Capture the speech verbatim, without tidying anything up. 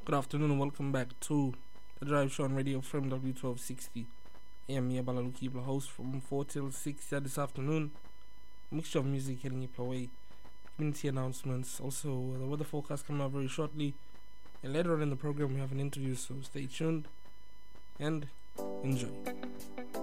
Good afternoon and welcome back to the Drive Show on Radio Frame W twelve sixty. I am Mia Balaluki, the host from four till six yeah, this afternoon. Mixture of music heading you away. Community announcements. Also, the weather forecast coming out very shortly. And later on in the program, we have an interview, so stay tuned and enjoy.